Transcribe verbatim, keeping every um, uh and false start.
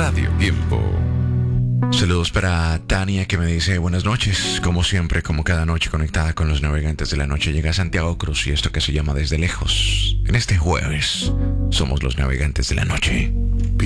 Radio Tiempo. Saludos para Tania, que me dice buenas noches. Como siempre, como cada noche, conectada con los navegantes de la noche, llega Santiago Cruz y esto que se llama Desde Lejos. En este jueves somos los navegantes de la noche.